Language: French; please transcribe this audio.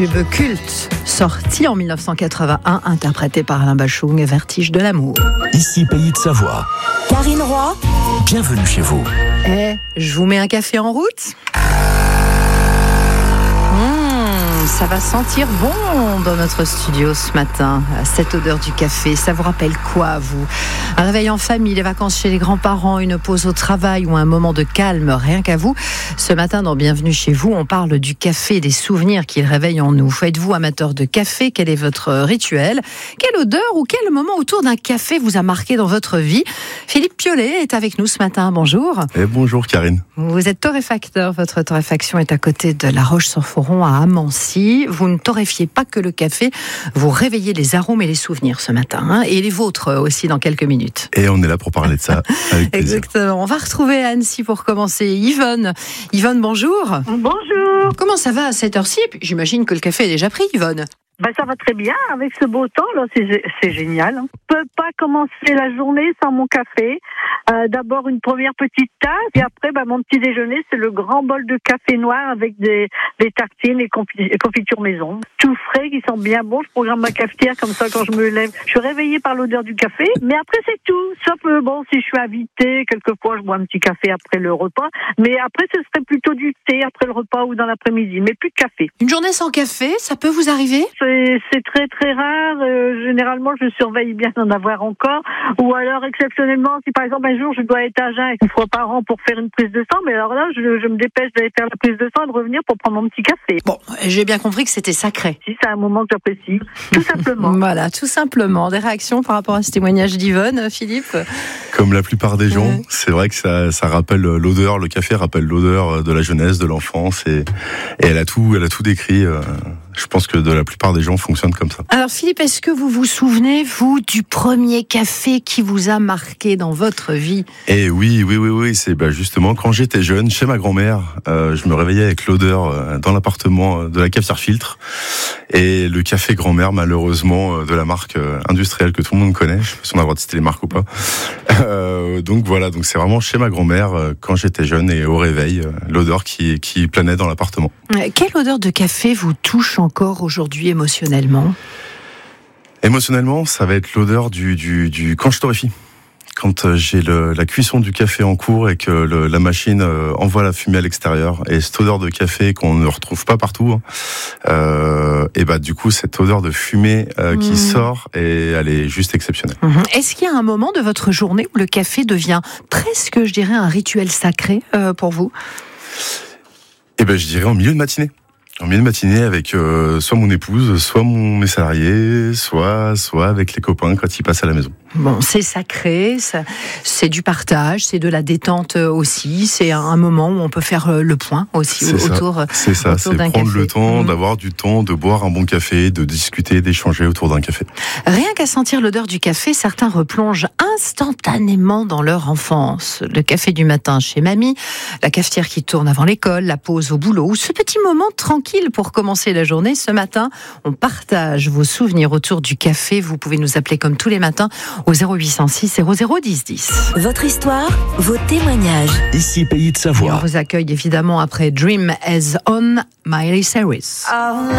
tube culte, sorti en 1981, interprété par Alain Bachung, Vertige de l'amour. Ici Pays de Savoie. Karine Roy, Bienvenue chez vous. Je vous mets un café en route. Ça va sentir bon dans notre studio ce matin, cette odeur du café. Ça vous rappelle quoi, vous ? Un réveil en famille, les vacances chez les grands-parents, une pause au travail ou un moment de calme, rien qu'à vous. Ce matin, dans Bienvenue chez vous, on parle du café, des souvenirs qu'il réveille en nous. Êtes-vous amateur de café ? Quel est votre rituel ? Quelle odeur ou quel moment autour d'un café vous a marqué dans votre vie ? Philippe Piolet est avec nous ce matin. Bonjour. Et bonjour Karine. Vous êtes torréfacteur. Votre torréfaction est à côté de La Roche-sur-Foron à Amancy. Vous ne torréfiez pas que le café, vous réveillez les arômes et les souvenirs ce matin, et les vôtres aussi dans quelques minutes. Et on est là pour parler de ça avec plaisir. Exactement. On va retrouver à Annecy pour commencer Yvonne. Yvonne, bonjour. Bonjour. Comment ça va à cette heure-ci ? J'imagine que le café est déjà pris, Yvonne. Ça va très bien avec ce beau temps là, c'est génial. Je peux pas commencer la journée sans mon café. D'abord une première petite tasse et après mon petit déjeuner c'est le grand bol de café noir avec des tartines et confitures maison. Tout frais qui sent bien bon. Je programme ma cafetière comme ça quand je me lève. Je suis réveillée par l'odeur du café. Mais après c'est tout. Sauf si je suis invitée, quelquefois je bois un petit café après le repas. Mais après ce serait plutôt du thé après le repas ou dans l'après-midi. Mais plus de café. Une journée sans café, ça peut vous arriver ? C'est très très rare. Généralement, je surveille bien d'en avoir encore. Ou alors, exceptionnellement, si par exemple un jour je dois être à jeun une fois par an pour faire une prise de sang, mais alors là, je me dépêche d'aller faire la prise de sang et de revenir pour prendre mon petit café. Bon, j'ai bien compris que c'était sacré. Si, c'est un moment que j'apprécie, tout simplement. Voilà, tout simplement. Des réactions par rapport à ce témoignage d'Yvonne, Philippe ? Comme la plupart des gens, c'est vrai que ça rappelle l'odeur. Le café rappelle l'odeur de la jeunesse, de l'enfance, et elle a tout décrit. Je pense que de la plupart des gens fonctionnent comme ça. Alors Philippe, est-ce que vous vous souvenez, vous, du premier café qui vous a marqué dans votre vie ? Et oui, c'est justement quand j'étais jeune, chez ma grand-mère, je me réveillais avec l'odeur dans l'appartement de la cafetière filtre, et le café grand-mère, malheureusement, de la marque industrielle que tout le monde connaît. Je sais pas si on a le droit de citer les marques ou pas. Donc c'est vraiment chez ma grand-mère quand j'étais jeune et au réveil, l'odeur qui planait dans l'appartement. Quelle odeur de café vous touche encore aujourd'hui émotionnellement ? Émotionnellement, ça va être l'odeur du quand je torréfie. Quand j'ai la cuisson du café en cours et que la machine envoie la fumée à l'extérieur, et cette odeur de café qu'on ne retrouve pas partout, du coup cette odeur de fumée qui sort, et elle est juste exceptionnelle. Est-ce qu'il y a un moment de votre journée où le café devient presque, je dirais, un rituel sacré pour vous ? Je dirais en milieu de matinée. En milieu de matinée avec soit mon épouse, soit mes salariés, soit avec les copains quand ils passent à la maison. Bon, c'est sacré, c'est du partage, c'est de la détente aussi, c'est un moment où on peut faire le point aussi autour d'un café. C'est ça, c'est prendre le temps, d'avoir du temps, de boire un bon café, de discuter, d'échanger autour d'un café. Rien qu'à sentir l'odeur du café, certains replongent instantanément dans leur enfance. Le café du matin chez mamie, la cafetière qui tourne avant l'école, la pause au boulot, ou ce petit moment tranquille pour commencer la journée. Ce matin, on partage vos souvenirs autour du café. Vous pouvez nous appeler comme tous les matins au 0806 00 10 10. votre histoire, vos témoignages. Ici Pays de Et on Savoie. vous accueille évidemment après Dream As On, Miley Cyrus.